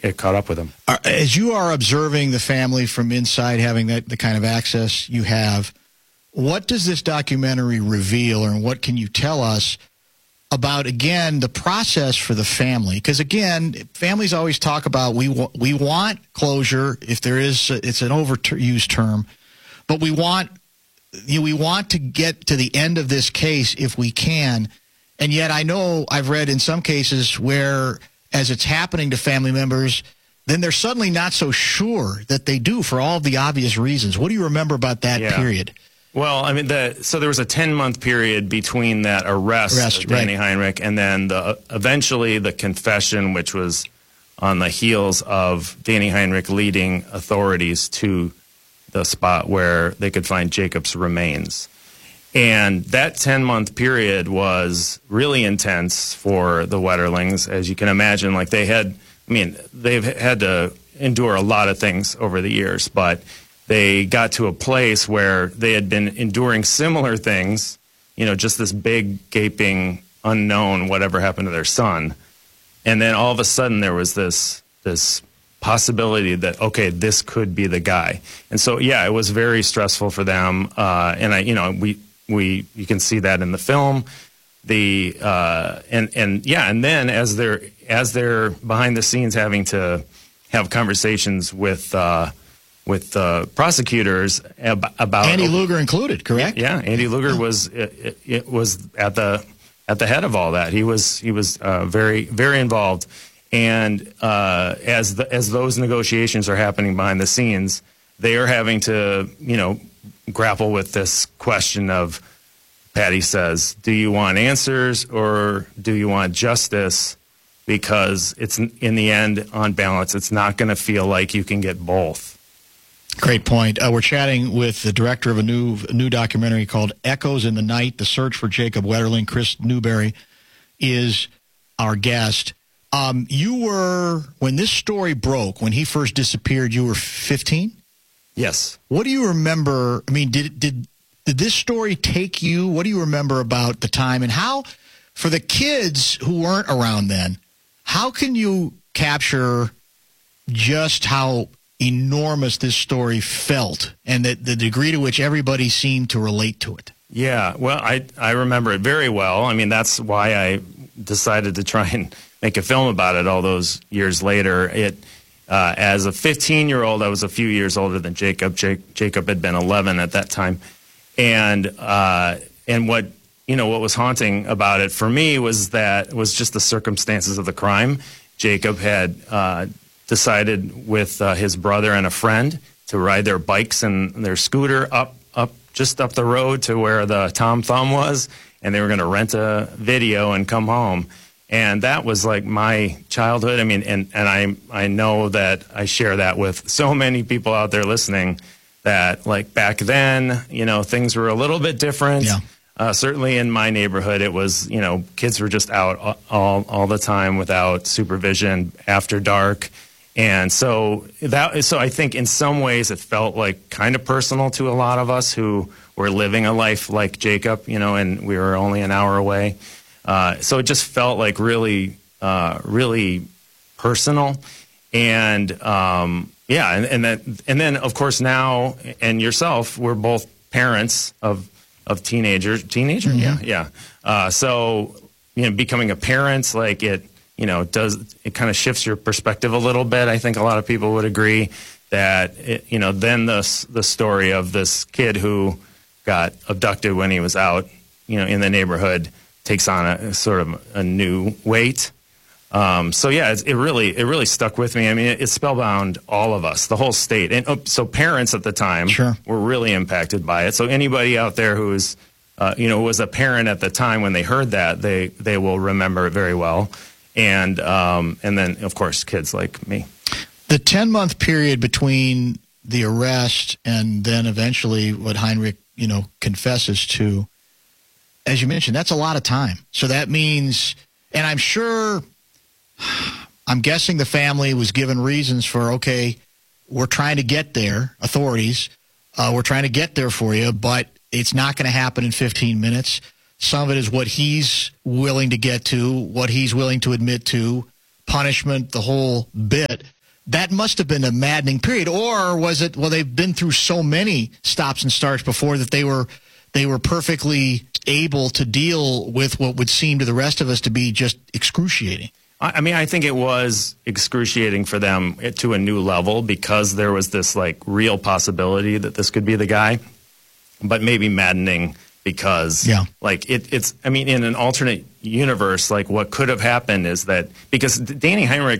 it caught up with him. As you are observing the family from inside, having the kind of access you have, what does this documentary reveal, and what can you tell us about, again, the process for the family? Because, again, families always talk about we want closure, if there is, it's an overused term, but we want to get to the end of this case if we can. And yet I know I've read in some cases where, as it's happening to family members, then they're suddenly not so sure that they do, for all of the obvious reasons. What do you remember about that period? Well, I mean, so there was a 10-month period between that arrest of Danny Heinrich and then eventually the confession, which was on the heels of Danny Heinrich leading authorities to the spot where they could find Jacob's remains. And that 10-month period was really intense for the Wetterlings, as you can imagine. Like, they've had to endure a lot of things over the years, but they got to a place where they had been enduring similar things, just this big, gaping, unknown, whatever happened to their son. And then all of a sudden there was this possibility that, okay, this could be the guy. And so, yeah, it was very stressful for them. And you can see that in the film. And then as they're behind the scenes having to have conversations with prosecutors about Andy Luger included, correct? Yeah, Andy Luger was at the head of all that. He was very, very involved. And as those negotiations are happening behind the scenes, they are having to grapple with this question of, Patty says, do you want answers or do you want justice? Because it's, in the end, on balance, it's not going to feel like you can get both. Great point. We're chatting with the director of a new documentary called Echoes in the Night, The Search for Jacob Wetterling. Chris Newberry is our guest. You were, when this story broke, when he first disappeared, you were 15? Yes. What do you remember? I mean, did this story take you? What do you remember about the time? And how, for the kids who weren't around then, how can you capture just how enormous this story felt and the degree to which everybody seemed to relate to it? Yeah, well, I remember it very well. I mean, that's why I decided to try and make a film about it all those years later. As a 15-year-old, I was a few years older than Jacob. Jacob had been 11 at that time. And what was haunting about it for me was just the circumstances of the crime. Jacob had decided with his brother and a friend to ride their bikes and their scooter just up the road to where the Tom Thumb was, and they were going to rent a video and come home. And that was like my childhood. I mean, and I know that I share that with so many people out there listening, that like back then, things were a little bit different. Yeah. Certainly in my neighborhood, it was, kids were just out all the time without supervision after dark. And so I think in some ways it felt like kind of personal to a lot of us who were living a life like Jacob, and we were only an hour away. So it just felt like really, really personal. And and then of course now, and yourself, we're both parents of teenagers. Teenager? Mm-hmm. Yeah. So, becoming a parent, like it kind of shifts your perspective a little bit. I think a lot of people would agree that, then the story of this kid who got abducted when he was out, in the neighborhood takes on a sort of a new weight. So yeah, it really stuck with me. I mean, it spellbound all of us, the whole state. And so parents at the time were really impacted by it. So anybody out there who was a parent at the time when they heard that, they will remember it very well. And then, of course, kids like me. The 10-month period between the arrest and then eventually what Heinrich, confesses to, as you mentioned, that's a lot of time. So that means, and I'm guessing the family was given reasons for, okay, we're trying to get there, authorities, we're trying to get there for you, but it's not going to happen in 15 minutes. Some of it is what he's willing to get to, what he's willing to admit to, punishment, the whole bit. that must have been a maddening period. Or was it, well, they've been through so many stops and starts before that they were perfectly able to deal with what would seem to the rest of us to be just excruciating? I mean, I think it was excruciating for them to a new level because there was this like real possibility that this could be the guy, but maybe maddening because like it's, I mean, in an alternate universe, like what could have happened is that because Danny Heinrich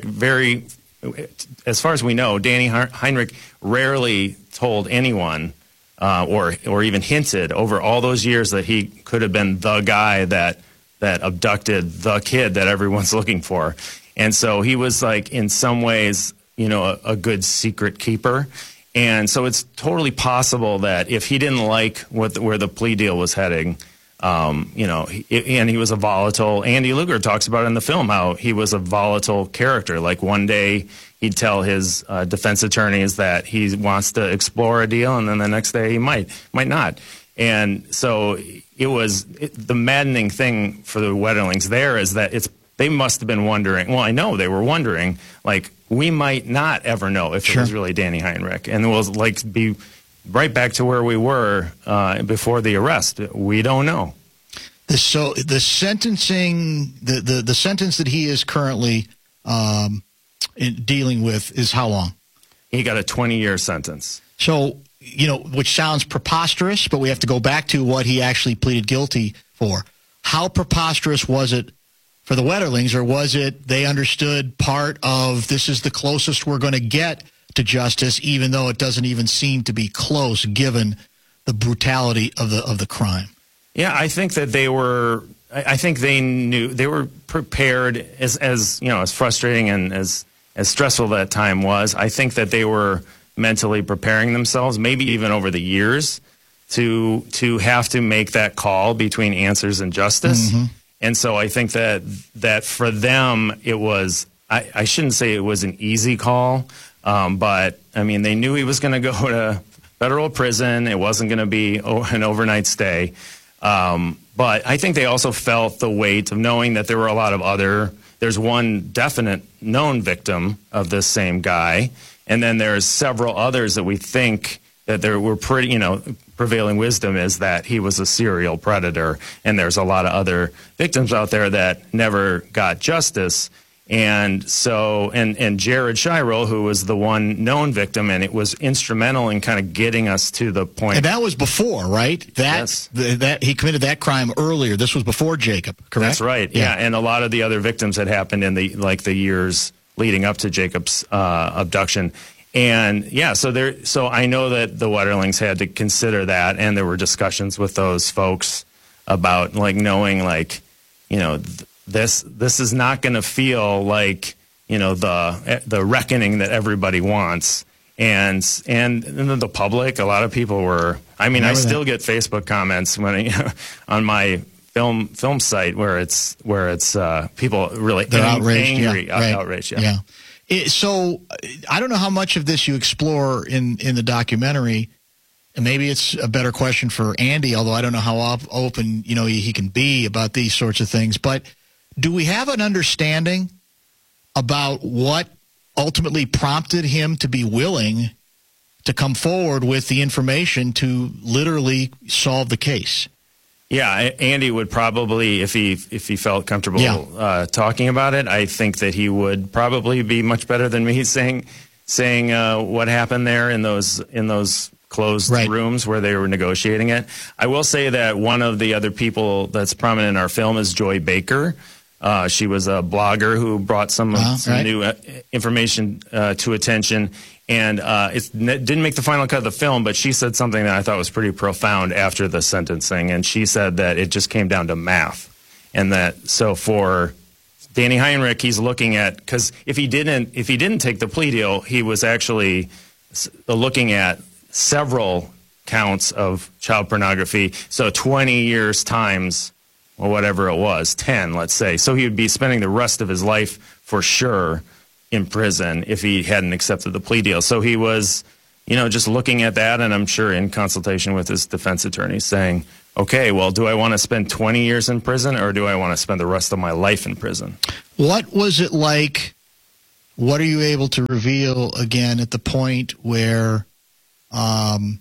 as far as we know, Danny Heinrich rarely told anyone or even hinted over all those years that he could have been the guy that abducted the kid that everyone's looking for. And so he was like, in some ways, you know, a good secret keeper. And so it's totally possible that if he didn't like where the plea deal was heading, you know, and he was a volatile, Andy Luger talks about it in the film, how he was a volatile character. Like one day he'd tell his defense attorneys that he wants to explore a deal, and then the next day he might not. And so the maddening thing for the Wetterlings there is that they must have been wondering, well, I know they were wondering, like, we might not ever know if it was really Danny Heinrich. And we'll, like, be right back to where we were before the arrest. We don't know. So the sentencing, the sentence that he is currently dealing with is how long? He got a 20-year sentence. So, you know, which sounds preposterous, but we have to go back to what he actually pleaded guilty for. How preposterous was it for the Wetterlings, or was it they understood part of this is the closest we're going to get to justice, even though it doesn't even seem to be close given the brutality of the crime? Yeah, I think that I think they knew, they were prepared, as you know, as frustrating and as stressful that time was. I think that they were mentally preparing themselves, maybe even over the years, to have to make that call between answers and justice. Mm-hmm. And so I think that for them, it was, I shouldn't say it was an easy call, but, I mean, they knew he was going to go to federal prison. It wasn't going to be an overnight stay. But I think they also felt the weight of knowing that there were a lot of there's one definite known victim of this same guy, and then there's several others that we think that there were pretty, you know, prevailing wisdom is that he was a serial predator, and there's a lot of other victims out there that never got justice. And so, and Jared Shiro, who was the one known victim, and it was instrumental in kind of getting us to the point. And that was before, right? Yes. That he committed that crime earlier. This was before Jacob, correct? That's right. Yeah. And a lot of the other victims had happened in the years leading up to Jacob's abduction. And yeah, so I know that the Wetterlings had to consider that, and there were discussions with those folks about like knowing, like, you know, this is not going to feel like, you know, the reckoning that everybody wants, and the public, a lot of people were. I mean, I still get Facebook comments when on my film site where it's people really angry, outraged. Yeah. So I don't know how much of this you explore in the documentary, and maybe it's a better question for Andy, although I don't know how open, you know, he can be about these sorts of things. But do we have an understanding about what ultimately prompted him to be willing to come forward with the information to literally solve the case? Yeah, Andy would probably, if he felt comfortable talking about it, I think that he would probably be much better than me saying what happened there in those closed rooms where they were negotiating it. I will say that one of the other people that's prominent in our film is Joy Baker. She was a blogger who brought some new information to attention. And it didn't make the final cut of the film, but she said something that I thought was pretty profound after the sentencing. And she said that it just came down to math. And that, so for Danny Heinrich, he's looking at, because if he didn't take the plea deal, he was actually looking at several counts of child pornography. So 20 years times, or whatever it was, 10, let's say. So he would be spending the rest of his life for sure in prison if he hadn't accepted the plea deal. So he was, you know, just looking at that, and I'm sure in consultation with his defense attorney saying, okay, well, do I want to spend 20 years in prison, or do I want to spend the rest of my life in prison? What was it like what are you able to reveal again at the point where the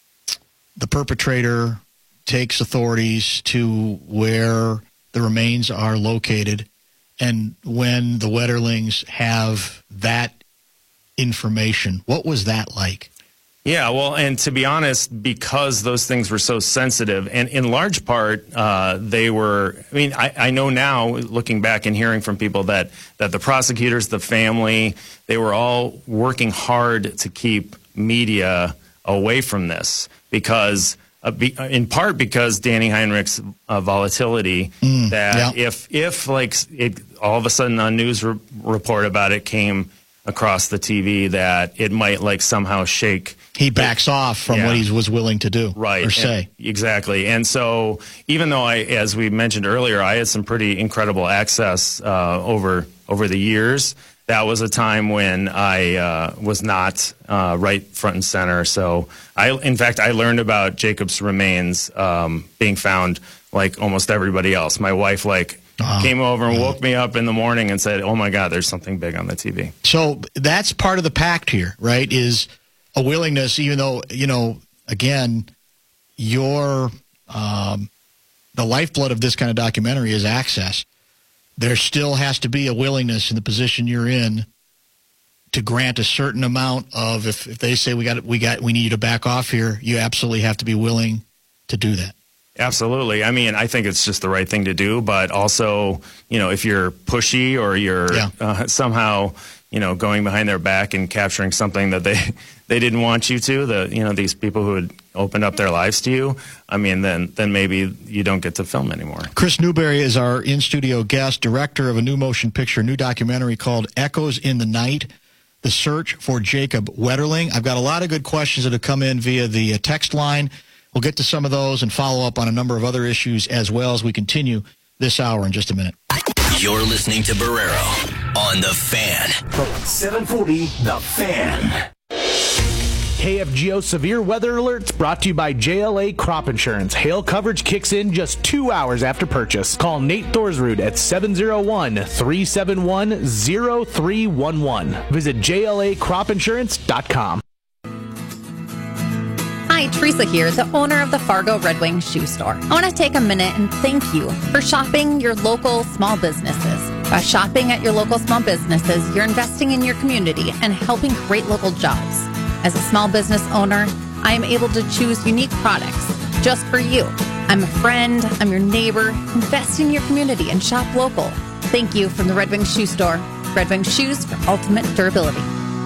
perpetrator takes authorities to where the remains are located, and when the Wetterlings have that information? What was that like? Yeah, well, and to be honest, because those things were so sensitive, and in large part, they were, I mean, I know now, looking back and hearing from people that the prosecutors, the family, they were all working hard to keep media away from this because, in part because Danny Heinrich's volatility, if like it, all of a sudden a news report about it came across the TV, that it might like somehow shake. He backs off from what he was willing to do or say. Exactly. And so even though as we mentioned earlier, I had some pretty incredible access over the years, that was a time when I was not right front and center. So in fact, I learned about Jacob's remains being found like almost everybody else. My wife came over and woke me up in the morning and said, "Oh my God, there's something big on the TV." So that's part of the pact here, right? Is a willingness, even though, again, the lifeblood of this kind of documentary is access. There still has to be a willingness in the position you're in to grant a certain amount of, if they say we need you to back off here, you absolutely have to be willing to do that. Absolutely. I mean, I think it's just the right thing to do, but also, if you're pushy or you're somehow, going behind their back and capturing something that they didn't want you to, these people who had opened up their lives to you, I mean, then maybe you don't get to film anymore. Chris Newberry is our in-studio guest, director of a new motion picture, new documentary called Echoes in the Night, The Search for Jacob Wetterling. I've got a lot of good questions that have come in via the text line. We'll get to some of those and follow up on a number of other issues as well as we continue this hour in just a minute. You're listening to Barrero on The Fan. From 740, The Fan. KFGO Severe Weather Alerts brought to you by JLA Crop Insurance. Hail coverage kicks in just 2 hours after purchase. Call Nate Thorsrud at 701-371-0311. Visit JLACropInsurance.com. Hi, Teresa here, the owner of the Fargo Red Wing Shoe Store. I want to take a minute and thank you for shopping your local small businesses. By shopping at your local small businesses, you're investing in your community and helping create local jobs. As a small business owner, I am able to choose unique products just for you. I'm a friend, I'm your neighbor. Invest in your community and shop local. Thank you from the Red Wing Shoe Store. Red Wing Shoes for ultimate durability.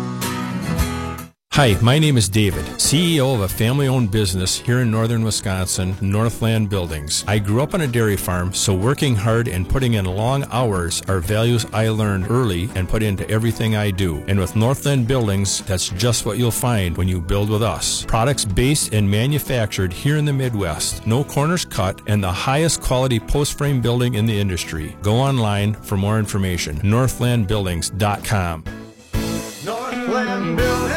Hi, my name is David, CEO of a family-owned business here in northern Wisconsin, Northland Buildings. I grew up on a dairy farm, so working hard and putting in long hours are values I learned early and put into everything I do. And with Northland Buildings, that's just what you'll find when you build with us. Products based and manufactured here in the Midwest, no corners cut, and the highest quality post-frame building in the industry. Go online for more information. NorthlandBuildings.com. Northland Building.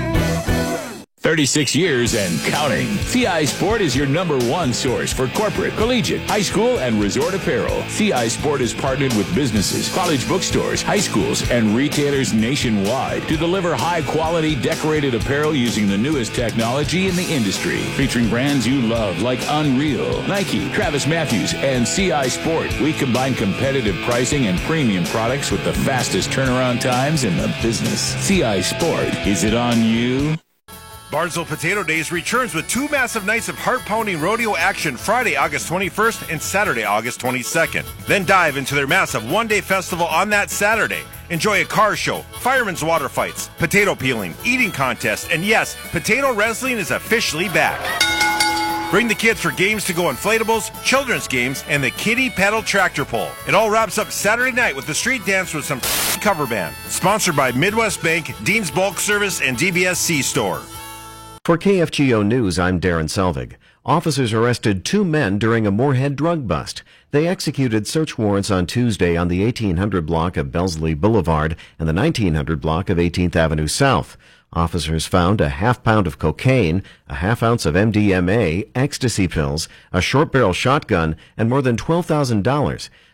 36 years and counting. CI Sport is your #1 source for corporate, collegiate, high school, and resort apparel. CI Sport is partnered with businesses, college bookstores, high schools, and retailers nationwide to deliver high-quality decorated apparel using the newest technology in the industry. Featuring brands you love like Unreal, Nike, Travis Matthews, and CI Sport. We combine competitive pricing and premium products with the fastest turnaround times in the business. CI Sport. Is it on you? Barnesville Potato Days returns with 2 massive nights of heart-pounding rodeo action Friday, August 21st and Saturday, August 22nd. Then dive into their massive one-day festival on that Saturday. Enjoy a car show, firemen's water fights, potato peeling, eating contest, and yes, potato wrestling is officially back. Bring the kids for games to go inflatables, children's games, and the kiddie pedal tractor pull. It all wraps up Saturday night with the street dance with some cover band. Sponsored by Midwest Bank, Dean's Bulk Service, and DBSC Store. For KFGO News, I'm Darren Selvig. Officers arrested 2 men during a Moorhead drug bust. They executed search warrants on Tuesday on the 1800 block of Bellesley Boulevard and the 1900 block of 18th Avenue South. Officers found a half-pound of cocaine, a half-ounce of MDMA, ecstasy pills, a short-barrel shotgun, and more than $12,000.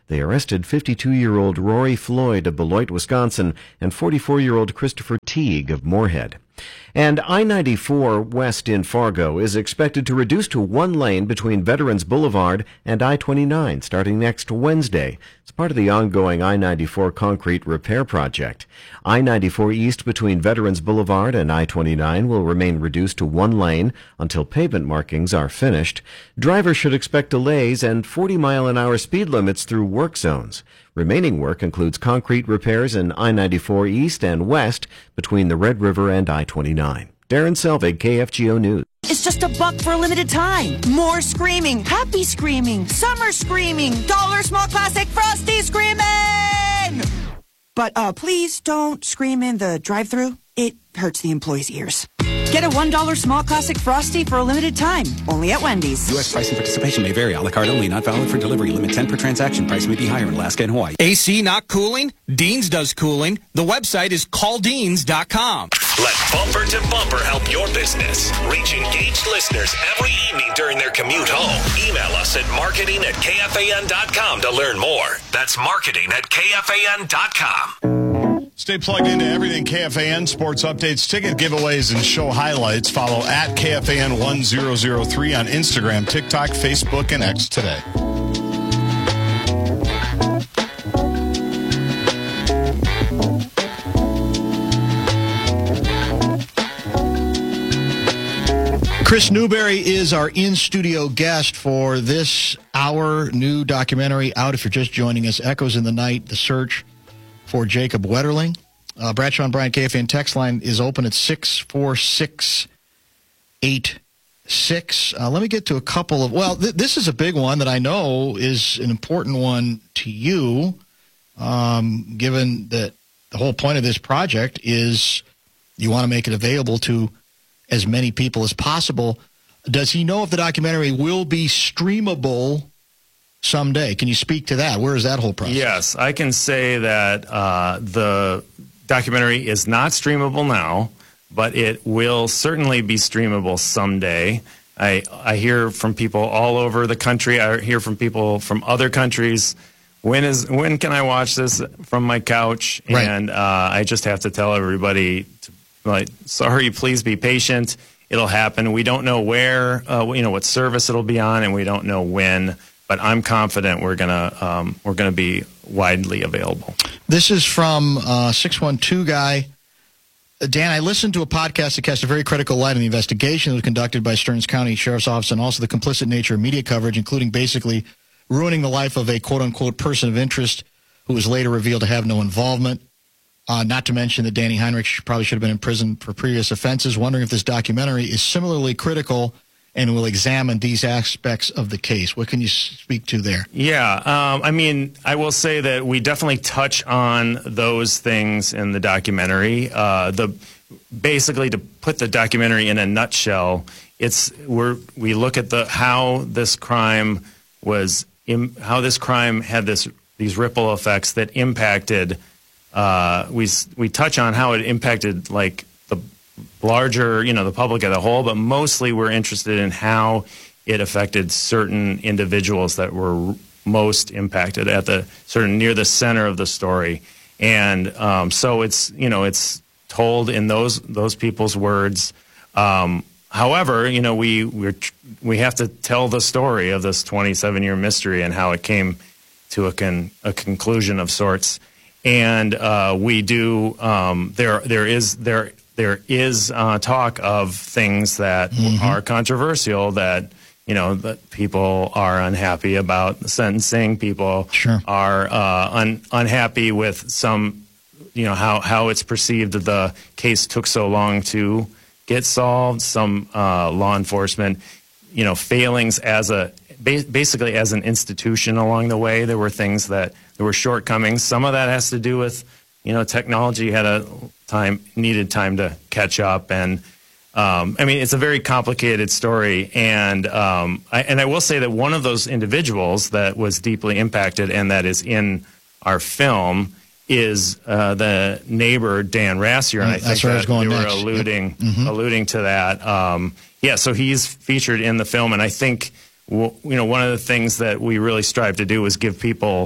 They arrested 52-year-old Rory Floyd of Beloit, Wisconsin, and 44-year-old Christopher Teague of Moorhead. And I-94 West in Fargo is expected to reduce to one lane between Veterans Boulevard and I-29 starting next Wednesday. It's part of the ongoing I-94 concrete repair project. I-94 East between Veterans Boulevard and I-29 will remain reduced to one lane until pavement markings are finished. Drivers should expect delays and 40-mile-an-hour speed limits through work zones. Remaining work includes concrete repairs in I-94 East and West between the Red River and I-29. Darren Selvig, KFGO News. It's just $1 for a limited time. More screaming, happy screaming, summer screaming, dollar small classic Frosty screaming! But please don't scream in the drive-thru. It hurts the employees' ears. Get a $1 small classic Frosty for a limited time. Only at Wendy's. U.S. price and participation may vary. A la carte only. Not valid for delivery. Limit 10 per transaction. Price may be higher in Alaska and Hawaii. AC not cooling? Deans does cooling. The website is calldeans.com. Let Bumper to Bumper help your business. Reach engaged listeners every evening during their commute home. Email us at marketing@kfan.com to learn more. That's marketing@kfan.com. Stay plugged into everything KFAN, sports updates, ticket giveaways, and show highlights. Follow at KFAN1003 on Instagram, TikTok, Facebook, and X today. Chris Newberry is our in-studio guest for this hour new documentary out. If you're just joining us, Echoes in the Night, The Search for Jacob Wetterling. Bradshaw and Bryant KFAN text line is open at 64686. Let me get to a couple of, this is a big one that I know is an important one to you, given that the whole point of this project is you want to make it available to as many people as possible. Does he know if the documentary will be streamable someday? Can you speak to that? Where is that whole process? Yes, I can say that the documentary is not streamable now, but it will certainly be streamable someday. I hear from people all over the country. I hear from people from other countries. When can I watch this from my couch? Right. And I just have to tell everybody, sorry, please be patient. It'll happen. We don't know where, what service it'll be on, and we don't know when. But I'm confident we're gonna be widely available. This is from 612 guy. Dan, I listened to a podcast that cast a very critical light on the investigation that was conducted by Stearns County Sheriff's Office and also the complicit nature of media coverage, including basically ruining the life of a quote-unquote person of interest who was later revealed to have no involvement. Not to mention that Danny Heinrich probably should have been in prison for previous offenses. Wondering if this documentary is similarly critical and will examine these aspects of the case. What can you speak to there? Yeah, I will say that we definitely touch on those things in the documentary. Basically, to put the documentary in a nutshell, we look at how this crime had these ripple effects that impacted. We touch on how it impacted like the larger, the public as a whole, but mostly we're interested in how it affected certain individuals that were most impacted near the center of the story. And so it's told in those people's words. However, we have to tell the story of this 27-year mystery and how it came to a conclusion of sorts. And we do. There is talk of things that are controversial, that that people are unhappy about the sentencing. People are unhappy with some, how it's perceived that the case took so long to get solved. Some law enforcement, failings basically as an institution along the way. There were things there were shortcomings. Some of that has to do with, technology needed time to catch up. And, it's a very complicated story. And I will say that one of those individuals that was deeply impacted and that is in our film is the neighbor, Dan Rassier. And I think that you were alluding to that. So he's featured in the film. And I think, one of the things that we really strive to do is give people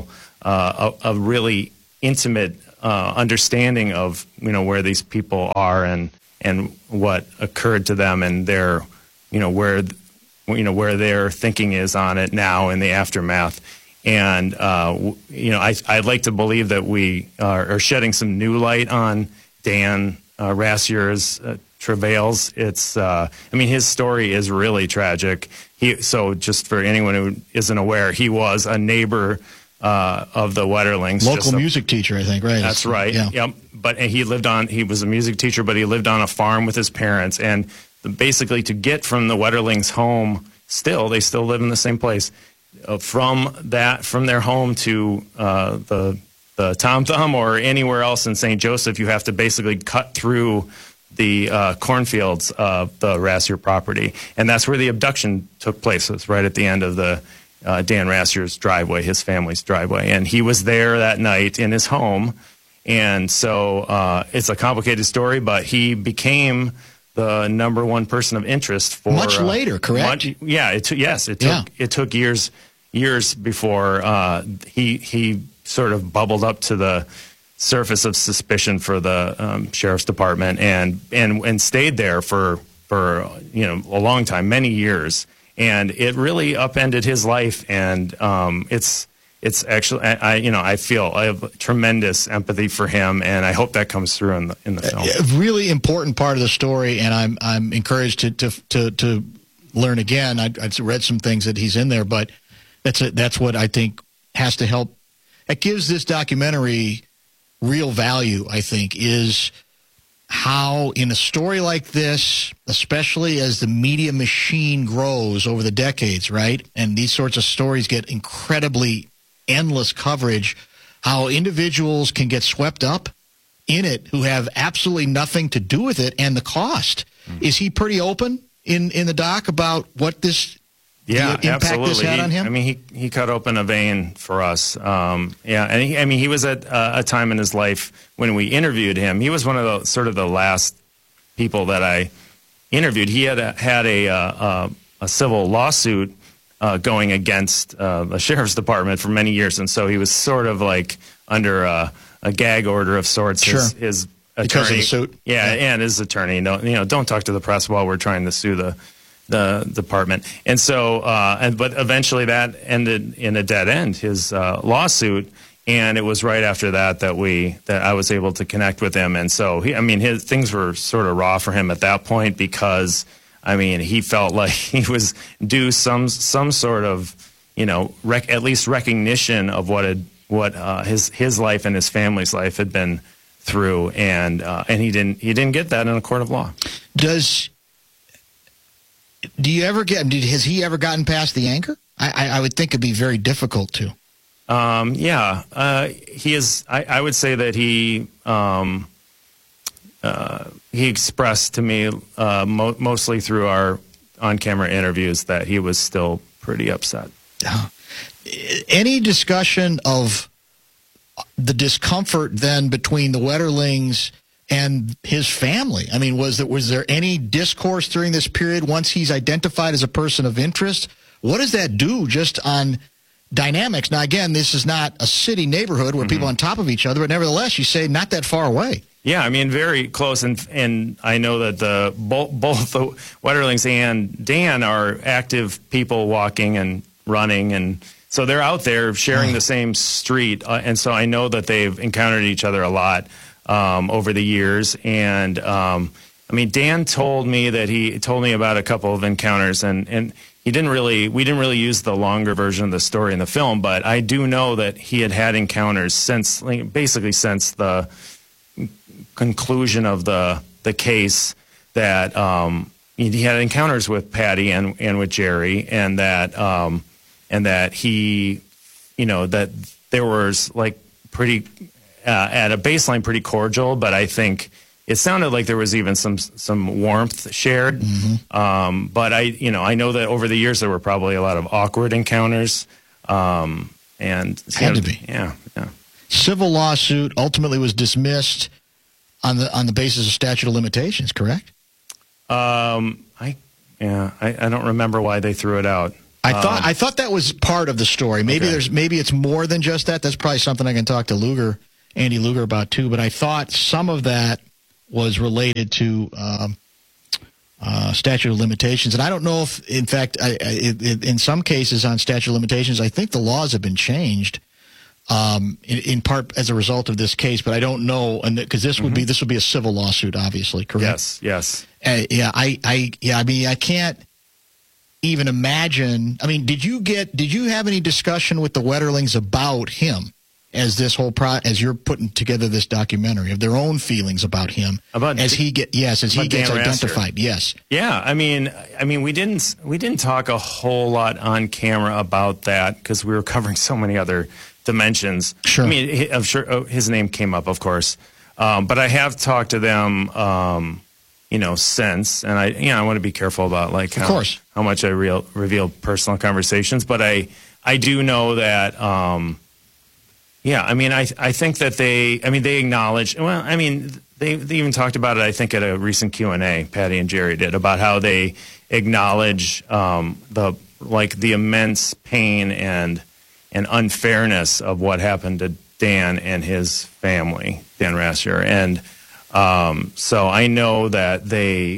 a really intimate understanding of where these people are and what occurred to them and their where their thinking is on it now in the aftermath. And I'd like to believe that we are shedding some new light on Dan Rassier's travails. It's his story is really tragic. So just for anyone who isn't aware, he was a neighbor of the Wetterlings. Local music teacher, I think, right? That's right. Yeah. Yep. But he was a music teacher, but he lived on a farm with his parents. And basically to get from the Wetterlings home, they still live in the same place. From their home to the Tom Thumb or anywhere else in St. Joseph, you have to basically cut through the cornfields of the Rassier property. And that's where the abduction took place. It's right at the end of the Dan Rassier's driveway, his family's driveway. And he was there that night in his home. And so it's a complicated story, but he became the number one person of interest for much later, correct? It took years before he sort of bubbled up to the surface of suspicion for the sheriff's department and stayed there for a long time, many years, and it really upended his life. And it's actually I feel I have tremendous empathy for him, and I hope that comes through in the film. A really important part of the story, and I'm encouraged to learn again. I've read some things that he's in there, but that's what I think has to help. It gives this documentary real value, I think, is how in a story like this, especially as the media machine grows over the decades, right, and these sorts of stories get incredibly endless coverage, how individuals can get swept up in it who have absolutely nothing to do with it and the cost. Is he pretty open in the doc about what this the impact absolutely. this had on him? I mean, he cut open a vein for us. And he was at a time in his life when we interviewed him. He was one of the last people that I interviewed. He had a civil lawsuit going against the sheriff's department for many years, and so he was sort of like under a gag order of sorts. Sure. His attorney, because of the suit. And his attorney, don't talk to the press while we're trying to sue the department. And so, but eventually that ended in a dead end, his lawsuit. And it was right after that I was able to connect with him. And so his things were sort of raw for him at that point because, he felt like he was due some sort of, at least recognition of what his life and his family's life had been through. And he didn't get that in a court of law. Has he ever gotten past the anchor? I would think it'd be very difficult to. He is. I would say that he expressed to me mostly through our on-camera interviews that he was still pretty upset. Any discussion of the discomfort then between the Wetterlings and his family? Was there any discourse during this period once he's identified as a person of interest? What does that do just on dynamics? Now, again, this is not a city neighborhood where people are on top of each other, but nevertheless, you say not that far away. Yeah, very close, and I know that both the Wetterlings and Dan are active people walking and running, and so they're out there sharing the same street, and so I know that they've encountered each other a lot over the years. And Dan told me about a couple of encounters, and we didn't really use the longer version of the story in the film, but I do know that he had encounters since the conclusion of the case, that he had encounters with Patty and with Jerry, and that he, that there was like pretty at a baseline pretty cordial, but I think it sounded like there was even some warmth shared. Mm-hmm. But I know that over the years there were probably a lot of awkward encounters. And had to be. Yeah. Civil lawsuit ultimately was dismissed on the basis of statute of limitations, correct? I don't remember why they threw it out. I thought that was part of the story. Maybe it's more than just that. That's probably something I can talk to Andy Luger about too. But I thought some of that was related to statute of limitations, and I don't know if, in fact, in some cases on statute of limitations, I think the laws have been changed in part as a result of this case. But I don't know, and because this would be a civil lawsuit, obviously, correct? Yes. I mean, I can't even imagine. I mean, did you have any discussion with the Wetterlings about him as this whole as you're putting together this documentary, of their own feelings about him as he gets identified? Yes. Yeah. I mean, we didn't talk a whole lot on camera about that because we were covering so many other dimensions. Sure. I mean, I'm sure his name came up, of course, but I have talked to them. Since, and I want to be careful about how much I reveal personal conversations, but I do know that, I think that they acknowledge, they even talked about it, I think, at a recent Q&A, Patty and Jerry did, about how they acknowledge, the immense pain and unfairness of what happened to Dan and his family, Dan Rassier, and, so I know that they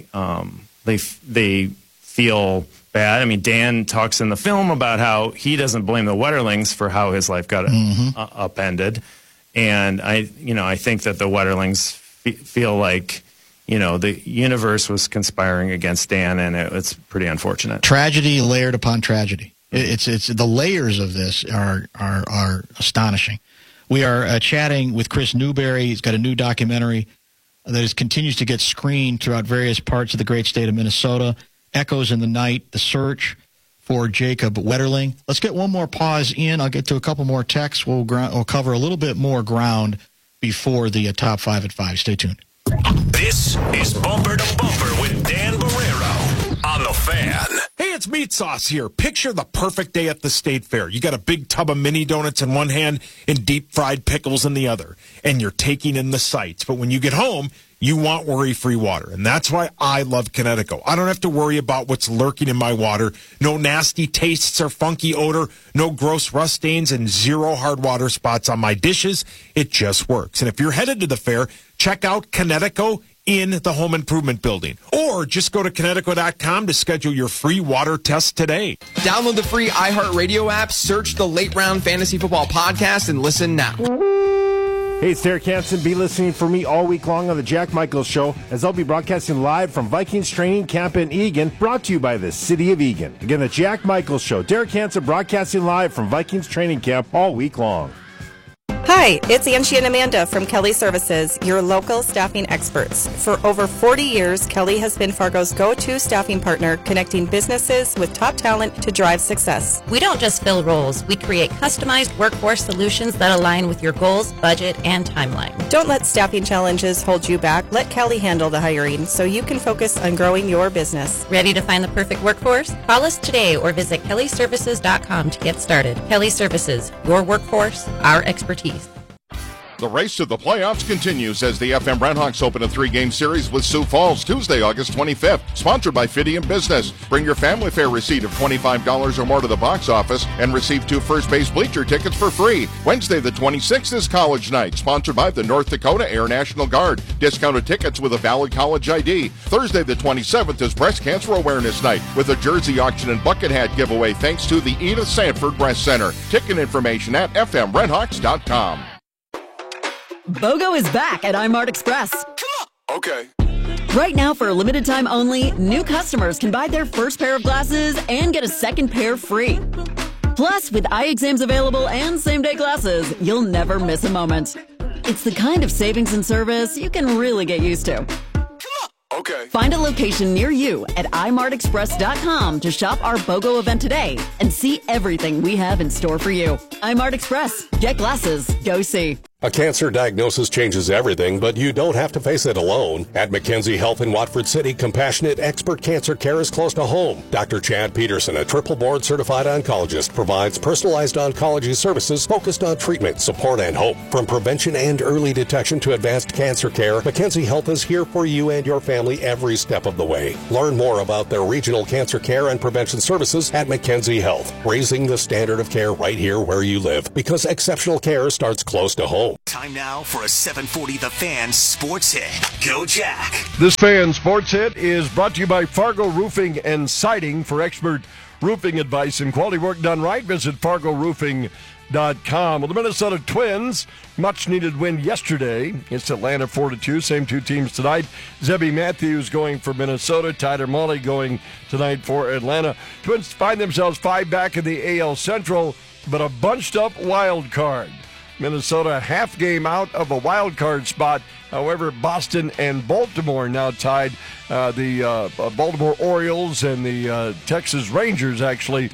feel bad. I mean, Dan talks in the film about how he doesn't blame the Wetterlings for how his life got upended, and I think that the Wetterlings feel like the universe was conspiring against Dan, and it's pretty unfortunate. Tragedy layered upon tragedy. It's the layers of this are astonishing. We are chatting with Chris Newberry. He's got a new documentary that continues to get screened throughout various parts of the great state of Minnesota. Echoes in the Night, The Search for Jacob Wetterling. Let's get one more pause in. I'll get to a couple more texts. We'll cover a little bit more ground before the Top 5 at 5. Stay tuned. This is Bumper to Bumper with Dan Barrero on The Fan. Hey, it's Meat Sauce here. Picture the perfect day at the State Fair. You got a big tub of mini donuts in one hand and deep-fried pickles in the other, and you're taking in the sights. But when you get home, you want worry-free water, and that's why I love Connecticut. I don't have to worry about what's lurking in my water. No nasty tastes or funky odor, no gross rust stains, and zero hard water spots on my dishes. It just works. And if you're headed to the fair, check out Connecticut in the Home Improvement Building. Or just go to Connecticut.com to schedule your free water test today. Download the free iHeartRadio app, search the Late Round Fantasy Football Podcast, and listen now. Hey, it's Derek Hansen. Be listening for me all week long on the Jack Michaels Show, as I'll be broadcasting live from Vikings Training Camp in Eagan, brought to you by the City of Eagan. Again, the Jack Michaels Show. Derek Hansen broadcasting live from Vikings Training Camp all week long. Hi, it's Angie and Amanda from Kelly Services, your local staffing experts. For over 40 years, Kelly has been Fargo's go-to staffing partner, connecting businesses with top talent to drive success. We don't just fill roles. We create customized workforce solutions that align with your goals, budget, and timeline. Don't let staffing challenges hold you back. Let Kelly handle the hiring so you can focus on growing your business. Ready to find the perfect workforce? Call us today or visit kellyservices.com to get started. Kelly Services, your workforce, our expertise. The race to the playoffs continues as the FM Redhawks open a 3-game series with Sioux Falls Tuesday, August 25th. Sponsored by Fidium Business. Bring your family fare receipt of $25 or more to the box office and receive 2 first base bleacher tickets for free. Wednesday the 26th is College Night, sponsored by the North Dakota Air National Guard. Discounted tickets with a valid college ID. Thursday the 27th is Breast Cancer Awareness Night with a jersey auction and bucket hat giveaway thanks to the Edith Sanford Breast Center. Ticket information at fmredhawks.com. BOGO is back at iMart Express. Okay. Right now, for a limited time only, new customers can buy their first pair of glasses and get a second pair free. Plus, with eye exams available and same-day glasses, you'll never miss a moment. It's the kind of savings and service you can really get used to. Okay. Find a location near you at imartexpress.com to shop our BOGO event today and see everything we have in store for you. iMart Express. Get glasses. Go see. A cancer diagnosis changes everything, but you don't have to face it alone. At McKenzie Health in Watford City, compassionate expert cancer care is close to home. Dr. Chad Peterson, a triple board certified oncologist, provides personalized oncology services focused on treatment, support, and hope. From prevention and early detection to advanced cancer care, McKenzie Health is here for you and your family every step of the way. Learn more about their regional cancer care and prevention services at McKenzie Health, raising the standard of care right here where you live, because exceptional care starts close to home. Time now for a 740 The Fan Sports Hit. Go Jack. This Fan Sports Hit is brought to you by Fargo Roofing and Siding. For expert roofing advice and quality work done right, visit FargoRoofing.com. Well, the Minnesota Twins, much needed win yesterday against Atlanta 4-2. Same two teams tonight. Zebby Matthews going for Minnesota. Tyler Mahle going tonight for Atlanta. Twins find themselves 5 back in the AL Central, but a bunched up wild card. Minnesota half game out of a wild card spot. However, Boston and Baltimore now tied. The Baltimore Orioles and the Texas Rangers actually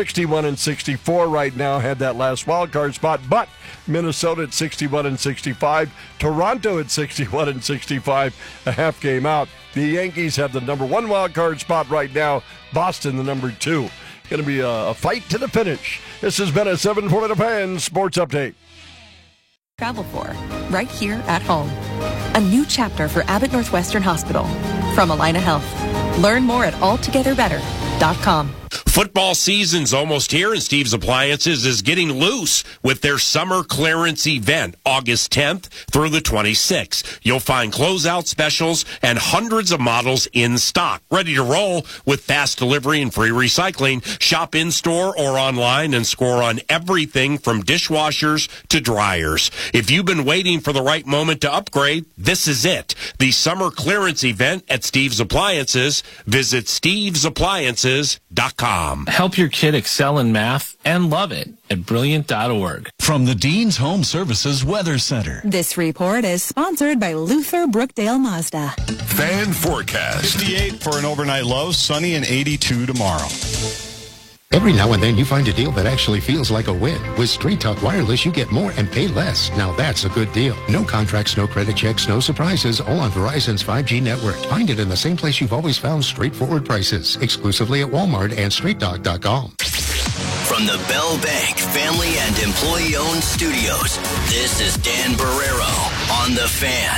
61-64 right now had that last wild card spot. But Minnesota at 61-65, Toronto at 61-65, a half game out. The Yankees have the number 1 wild card spot right now. Boston the number 2. Going to be a fight to the finish. This has been a 740 The Fan Sports Update. Travel for, right here at home. A new chapter for Abbott Northwestern Hospital from Allina Health. Learn more at alltogetherbetter.com. Football season's almost here, and Steve's Appliances is getting loose with their summer clearance event, August 10th through the 26th. You'll find closeout specials and hundreds of models in stock, ready to roll with fast delivery and free recycling. Shop in-store or online and score on everything from dishwashers to dryers. If you've been waiting for the right moment to upgrade, this is it. The summer clearance event at Steve's Appliances. Visit stevesappliances.com. Help your kid excel in math and love it at brilliant.org. From the Dean's Home Services Weather Center. This report is sponsored by Luther Brookdale Mazda. Fan forecast. 58 for an overnight low, sunny and 82 tomorrow. Every now and then you find a deal that actually feels like a win. With Straight Talk Wireless, you get more and pay less. Now that's a good deal. No contracts, no credit checks, no surprises, all on Verizon's 5G network. Find it in the same place you've always found straightforward prices. Exclusively at Walmart and StraightTalk.com. From the Bell Bank family and employee-owned studios, this is Dan Barrero on The Fan.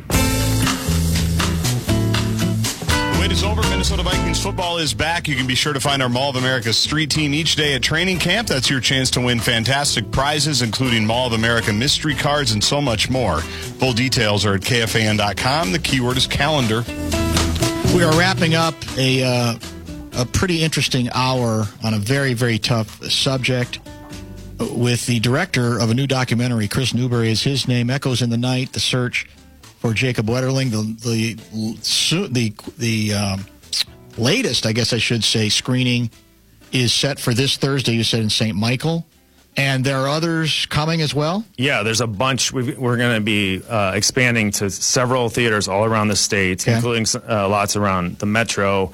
Wait is over. Minnesota Vikings football is back. You can be sure to find our Mall of America street team each day at training camp. That's your chance to win fantastic prizes, including Mall of America mystery cards and so much more. Full details are at KFAN.com. The keyword is calendar. We are wrapping up a pretty interesting hour on a very, very tough subject with the director of a new documentary. Chris Newberry is his name. Echoes in the Night, the search for Jacob Wetterling. The latest, I guess I should say, screening is set for this Thursday, you said, in St. Michael. And there are others coming as well? Yeah, there's a bunch. We're going to be expanding to several theaters all around the state, including lots around the metro.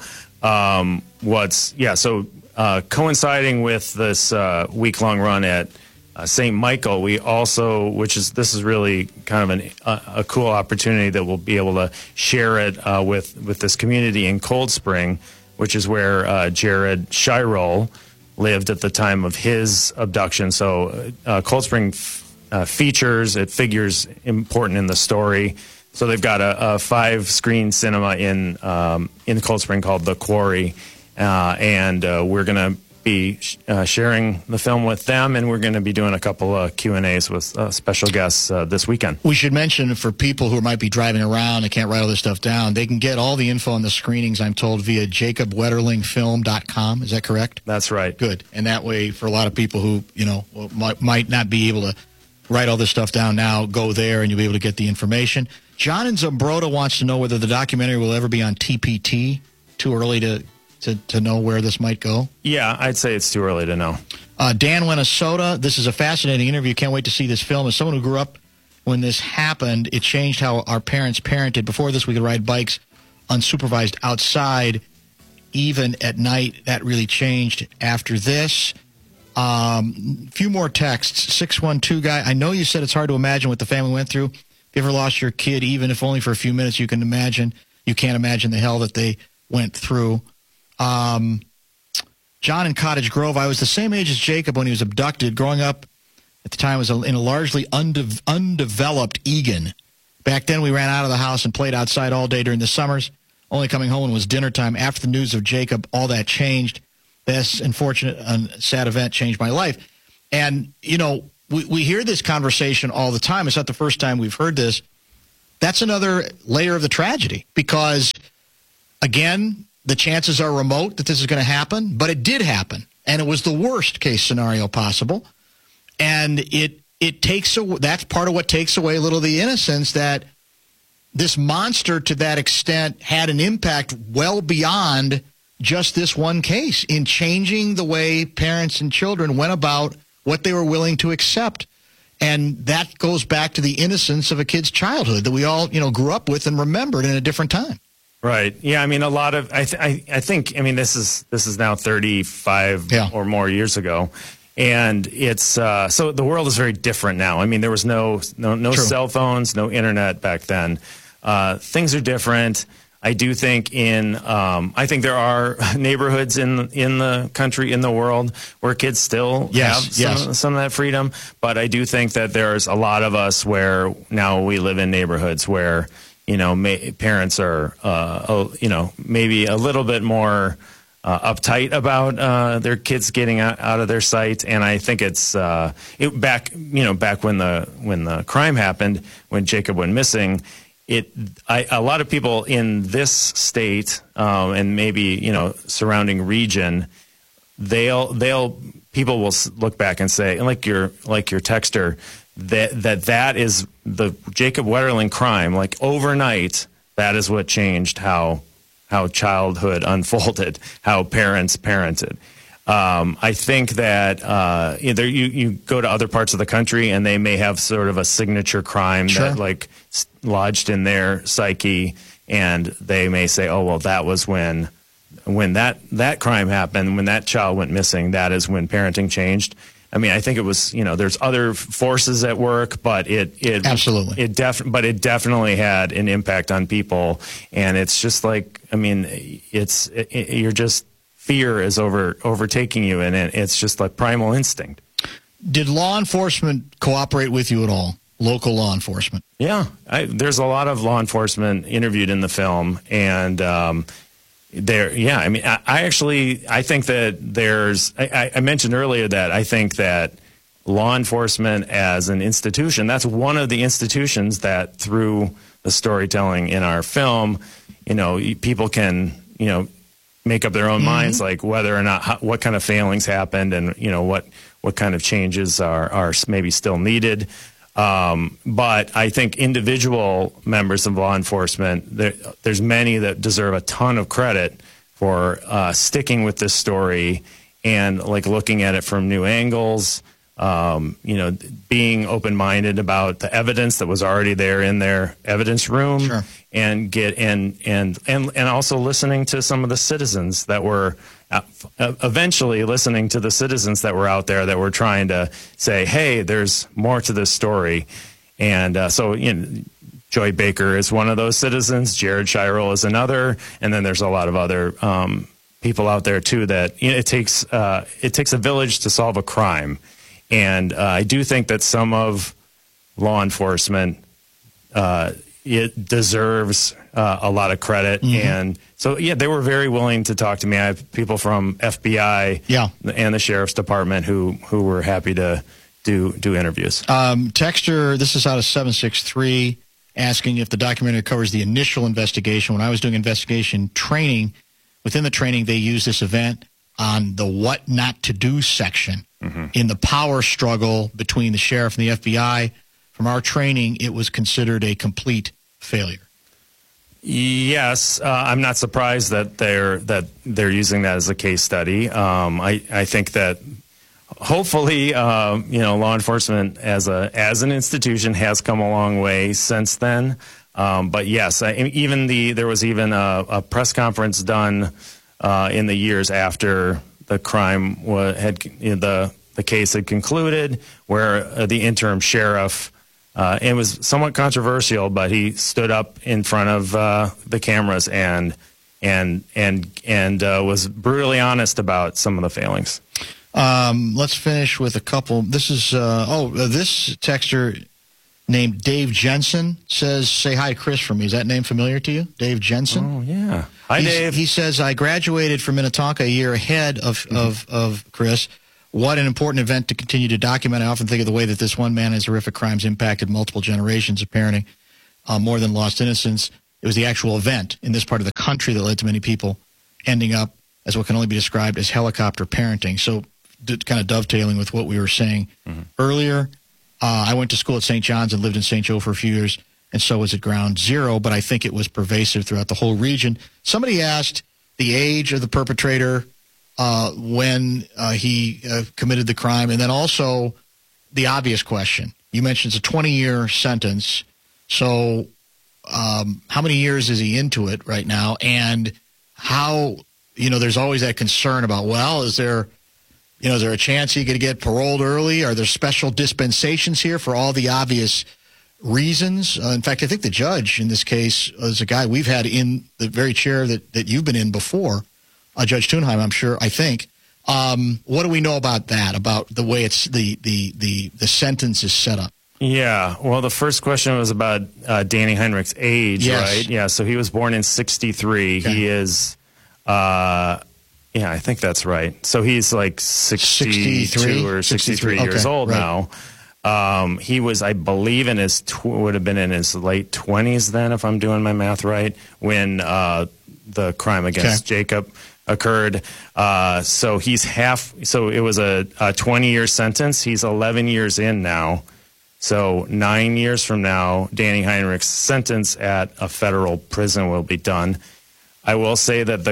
Coinciding with this week-long run at St. Michael, we also, this is really kind of a cool opportunity that we'll be able to share it with this community in Cold Spring, which is where Jared Shirol lived at the time of his abduction. So Cold Spring figures important in the story. So they've got a 5-screen cinema in Cold Spring called The Quarry, and we're going to be sharing the film with them, and we're going to be doing a couple of Q&As with special guests this weekend. We should mention for people who might be driving around and can't write all this stuff down, they can get all the info on the screenings, I'm told, via jacobwetterlingfilm.com. Is that correct? That's right. Good. And that way, for a lot of people who, might not be able to write all this stuff down now, go there and you'll be able to get the information. John in Zumbrota wants to know whether the documentary will ever be on TPT. Too early to know where this might go? Yeah, I'd say it's too early to know. Dan Minnesota, this is a fascinating interview. Can't wait to see this film. As someone who grew up when this happened, it changed how our parents parented. Before this, we could ride bikes unsupervised outside, even at night. That really changed after this. Few more texts. 612 guy. I know you said it's hard to imagine what the family went through. If you ever lost your kid, even if only for a few minutes, you can't imagine the hell that they went through. John in Cottage Grove. I was the same age as Jacob when he was abducted. Growing up at the time, I was in a largely undeveloped Eagan. Back then, we ran out of the house and played outside all day during the summers, only coming home when it was dinner time. After the news of Jacob, all that changed. This unfortunate and sad event changed my life. And, you know, we hear this conversation all the time. It's not the first time we've heard this. That's another layer of the tragedy because, again, the chances are remote that this is going to happen, but it did happen. And it was the worst case scenario possible. And it takes away, that's part of what takes away a little of the innocence that this monster to that extent had an impact well beyond just this one case in changing the way parents and children went about what they were willing to accept. And that goes back to the innocence of a kid's childhood that we all, you know, grew up with and remembered in a different time. Right. Yeah. I mean, a lot of, I think, I mean, this is now 35 or more years ago. And it's, so the world is very different now. I mean, there was no cell phones, no internet back then. Things are different. I do think I think there are neighborhoods in the country, in the world, where kids still have some of that freedom. But I do think that there's a lot of us where now we live in neighborhoods where, you know, parents are, you know, maybe a little bit more uptight about their kids getting out of their sight. And I think it's back when the crime happened, when Jacob went missing. A lot of people in this state and maybe, you know, surrounding region, people will look back and say, like your texter, that is the Jacob Wetterling crime. Like overnight, that is what changed how childhood unfolded, how parents parented. I think that either you go to other parts of the country and they may have sort of a signature crime that like lodged in their psyche, and they may say, oh, well, that was when that crime happened, when that child went missing, that is when parenting changed. I mean, I think it was, you know, there's other forces at work, but it definitely had an impact on people. And it's just like, I mean, you're just, fear is overtaking you, and it's just like primal instinct. Did law enforcement cooperate with you at all? Local law enforcement? Yeah, there's a lot of law enforcement interviewed in the film, and I mean, I think that I mentioned earlier that I think that law enforcement as an institution, that's one of the institutions that through the storytelling in our film, you know, people can, you know, make up their own minds, like whether or not, what kind of failings happened, and, you know, what kind of changes are maybe still needed. But I think individual members of law enforcment, there's many that deserve a ton of credit for sticking with this story and like looking at it from new angles, you know, being open-minded about the evidence that was already there in their evidence room, and also listening to some of the citizens that were eventually listening to the citizens that were out there that were trying to say, hey, there's more to this story. And so, you know, Joy Baker is one of those citizens. Jared Shirel is another. And then there's a lot of other people out there, too, that, you know, it takes a village to solve a crime. And I do think that some of law enforcement, it deserves a lot of credit. And so, yeah, they were very willing to talk to me. I have people from FBI and the Sheriff's Department who were happy to do interviews. Texter, this is out of 763, asking if the documentary covers the initial investigation. When I was doing investigation training, within the training, they used this event on the what not to do section in the power struggle between the sheriff and the FBI. From our training, it was considered a complete failure. Yes, I'm not surprised that they're using that as a case study. I think that hopefully, you know, law enforcement as an institution has come a long way since then. But yes, there was even a press conference done in the years after the crime the the case had concluded, where the interim sheriff, it was somewhat controversial, but he stood up in front of the cameras and was brutally honest about some of the failings. Let's finish with a couple. This is this texter named Dave Jensen says, "Say hi, Chris, from me." Is that name familiar to you, Dave Jensen? Oh yeah, hi, Dave. He says, "I graduated from Minnetonka a year ahead of Chris. What an important event to continue to document. I often think of the way that this one man's horrific crimes impacted multiple generations of parenting, more than lost innocence. It was the actual event in this part of the country that led to many people ending up as what can only be described as helicopter parenting." So kind of dovetailing with what we were saying earlier, I went to school at St. John's and lived in St. Joe for a few years, and so was at Ground Zero, but I think it was pervasive throughout the whole region. Somebody asked the age of the perpetrator when he committed the crime, and then also the obvious question. You mentioned it's a 20-year sentence, so how many years is he into it right now? And how, there's always that concern about, well, is there a chance he could get paroled early? Are there special dispensations here for all the obvious reasons? In fact, I think the judge in this case is a guy we've had in the very chair that you've been in before, Judge Thunheim, I think. What do we know about that, about the way it's the sentence is set up? Yeah, well, the first question was about Danny Heinrich's age, Yes. right? Yeah, so he was born in 1963. Okay. He is, I think that's right. So he's like 62 or 63 years old right. now. He was, I believe, would have been in his late 20s then, if I'm doing my math right, when the crime against Jacob occurred. So it was a 20-year sentence. He's 11 years in now. So 9 years from now, Danny Heinrich's sentence at a federal prison will be done. I will say that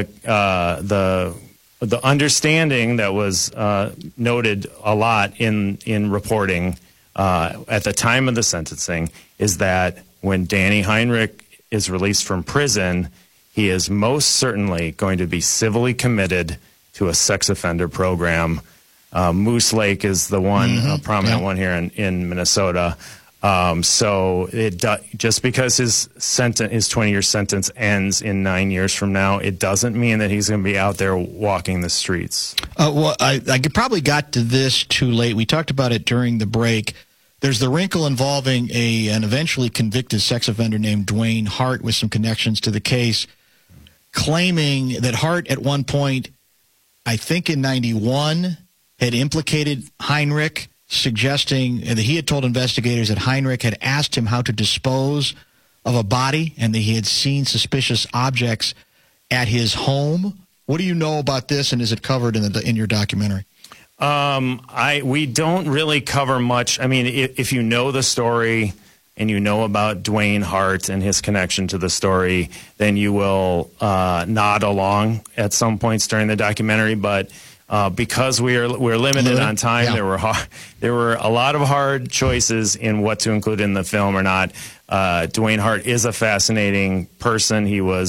the understanding that was noted a lot in reporting at the time of the sentencing is that when Danny Heinrich is released from prison, he is most certainly going to be civilly committed to a sex offender program. Moose Lake is the one prominent one here in Minnesota. So just because his 20-year sentence ends in 9 years from now, it doesn't mean that he's going to be out there walking the streets. Well, I probably got to this too late. We talked about it during the break. There's the wrinkle involving an eventually convicted sex offender named Dwayne Hart with some connections to the case, claiming that Hart at one point, I think in 91, had implicated Heinrich, suggesting that he had told investigators that Heinrich had asked him how to dispose of a body and that he had seen suspicious objects at his home. What do you know about this, and is it covered in your documentary? We don't really cover much. I mean, if you know the story and you know about Dwayne Hart and his connection to the story, then you will nod along at some points during the documentary. But because we're limited on time, there were a lot of hard choices in what to include in the film or not. Dwayne Hart is a fascinating person.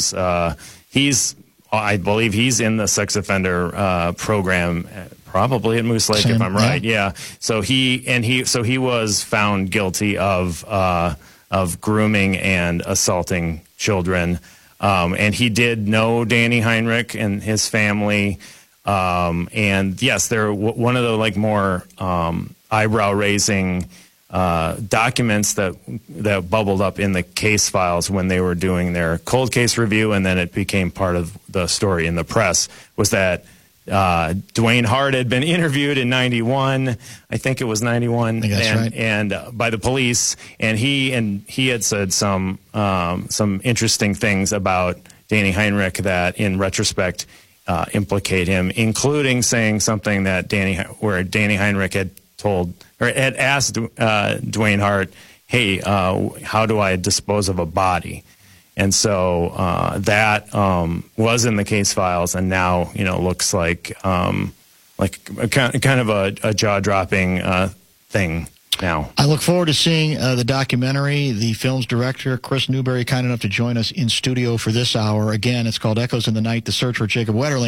I believe he's in the sex offender program, probably at Moose Lake, if I'm right. Yeah. So he was found guilty of grooming and assaulting children, and he did know Danny Heinrich and his family. And yes, they're one of the more eyebrow-raising documents that bubbled up in the case files when they were doing their cold case review, and then it became part of the story in the press, was that Dwayne Hart had been interviewed in 91, I think it was 91, and by the police, and he had said some interesting things about Danny Heinrich that, in retrospect, implicate him, including saying something that Danny Heinrich had asked Dwayne Hart, "Hey, how do I dispose of a body?" And so that was in the case files, and now looks like kind of a jaw-dropping thing now. I look forward to seeing the documentary. The film's director, Chris Newberry, kind enough to join us in studio for this hour. Again, it's called Echoes in the Night, The Search for Jacob Wetterling.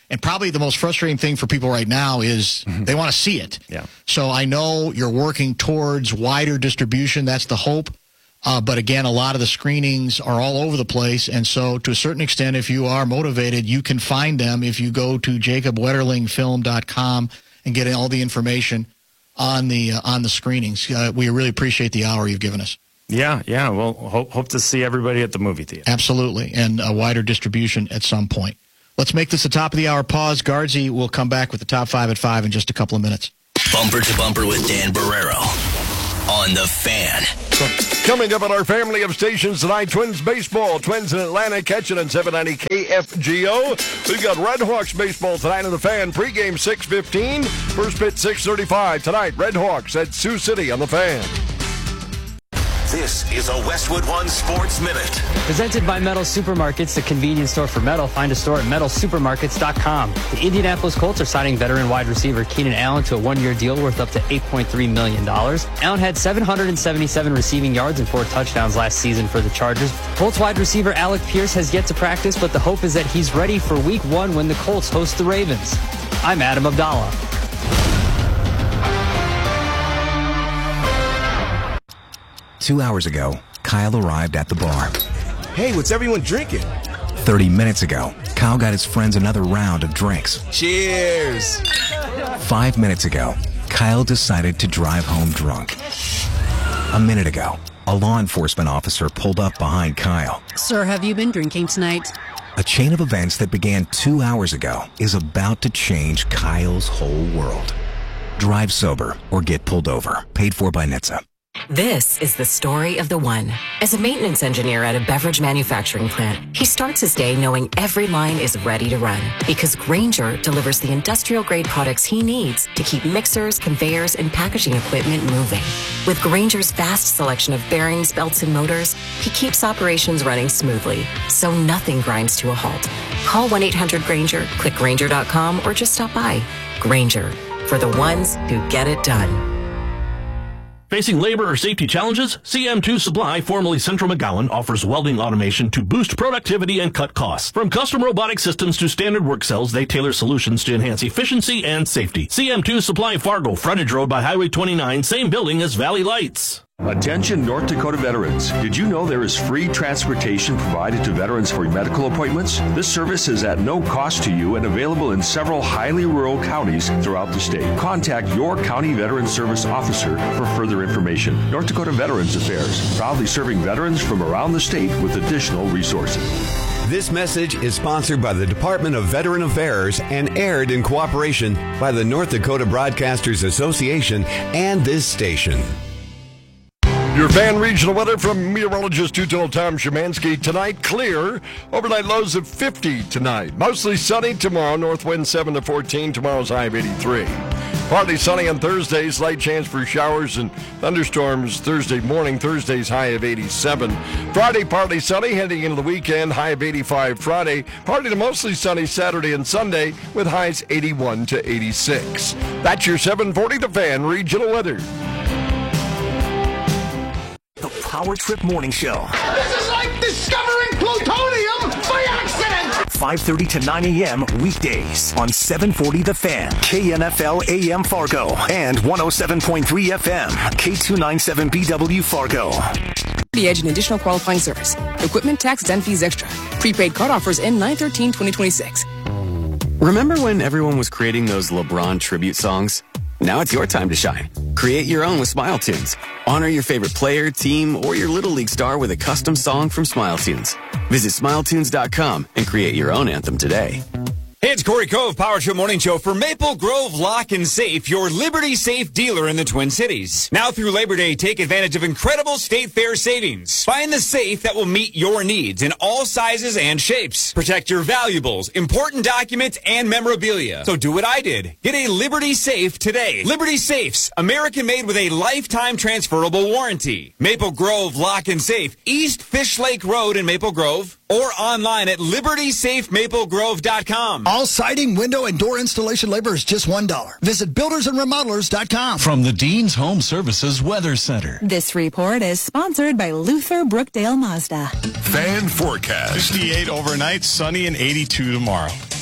And probably the most frustrating thing for people right now is they want to see it. Yeah. So I know you're working towards wider distribution. That's the hope. But again, a lot of the screenings are all over the place. And so to a certain extent, if you are motivated, you can find them if you go to jacobwetterlingfilm.com and get all the information on the screenings. We really appreciate the hour you've given us. Yeah. Well, hope to see everybody at the movie theater. Absolutely. And a wider distribution at some point. Let's make this a top of the hour pause. Guardsy will come back with the top 5 at 5 in just a couple of minutes. Bumper to Bumper with Dan Barrero on The Fan. Coming up on our family of stations tonight, Twins baseball. Twins in Atlanta catching on 790 KFGO. We've got Red Hawks baseball tonight on The Fan. Pregame 6:15. First pitch 6:35 tonight. Red Hawks at Sioux City on The Fan. This is a Westwood One Sports Minute. Presented by Metal Supermarkets, the convenience store for metal. Find a store at metalsupermarkets.com. The Indianapolis Colts are signing veteran wide receiver Keenan Allen to a one-year deal worth up to $8.3 million. Allen had 777 receiving yards and 4 touchdowns last season for the Chargers. Colts wide receiver Alec Pierce has yet to practice, but the hope is that he's ready for Week 1 when the Colts host the Ravens. I'm Adam Abdallah. 2 hours ago, Kyle arrived at the bar. Hey, what's everyone drinking? 30 minutes ago, Kyle got his friends another round of drinks. Cheers! 5 minutes ago, Kyle decided to drive home drunk. A minute ago, a law enforcement officer pulled up behind Kyle. Sir, have you been drinking tonight? A chain of events that began 2 hours ago is about to change Kyle's whole world. Drive sober or get pulled over. Paid for by NHTSA. This is the story of the one. As a maintenance engineer at a beverage manufacturing plant, he starts his day knowing every line is ready to run because Grainger delivers the industrial-grade products he needs to keep mixers, conveyors, and packaging equipment moving. With Grainger's vast selection of bearings, belts, and motors, he keeps operations running smoothly, so nothing grinds to a halt. Call 1-800-GRAINGER, click Grainger.com, or just stop by. Grainger, for the ones who get it done. Facing labor or safety challenges? CM2 Supply, formerly Central McGowan, offers welding automation to boost productivity and cut costs. From custom robotic systems to standard work cells, they tailor solutions to enhance efficiency and safety. CM2 Supply Fargo, frontage road by Highway 29, same building as Valley Lights. Attention North Dakota veterans. Did you know there is free transportation provided to veterans for medical appointments? This service is at no cost to you and available in several highly rural counties throughout the state. Contact your county veteran service officer for further information. North Dakota Veterans Affairs, proudly serving veterans from around the state with additional resources. This message is sponsored by the Department of Veteran Affairs and aired in cooperation by the North Dakota Broadcasters Association and this station. Your Fan regional weather from meteorologist two-total Tom Szymanski. Tonight, clear. Overnight lows of 50 tonight. Mostly sunny tomorrow. North wind 7 to 14. Tomorrow's high of 83. Partly sunny on Thursday. Slight chance for showers and thunderstorms Thursday morning. Thursday's high of 87. Friday, partly sunny. Heading into the weekend, high of 85 Friday. Partly to mostly sunny Saturday and Sunday with highs 81 to 86. That's your 740 The Fan regional weather. The Power Trip Morning Show. This is like discovering plutonium by accident! 5:30 to 9 a.m. weekdays on 740 The Fan, KNFL AM Fargo, and 107.3 FM, K297BW Fargo. The Edge and additional qualifying service. Equipment tax and fees extra. Prepaid card offers end 9/13/2026. Remember when everyone was creating those LeBron tribute songs? Now it's your time to shine. Create your own with Smile Tunes. Honor your favorite player, team, or your Little League star with a custom song from Smile Tunes. Visit SmileTunes.com and create your own anthem today. Hey, it's Corey Cove, Power Trip Morning Show for Maple Grove Lock and Safe, your Liberty Safe dealer in the Twin Cities. Now through Labor Day, take advantage of incredible State Fair savings. Find the safe that will meet your needs in all sizes and shapes. Protect your valuables, important documents, and memorabilia. So do what I did. Get a Liberty Safe today. Liberty Safes, American made with a lifetime transferable warranty. Maple Grove Lock and Safe, East Fish Lake Road in Maple Grove, or online at libertysafemaplegrove.com. All siding, window, and door installation labor is just $1. Visit buildersandremodelers.com. From the Dean's Home Services Weather Center. This report is sponsored by Luther Brookdale Mazda. Fan forecast. 58 overnight, sunny, and 82 tomorrow.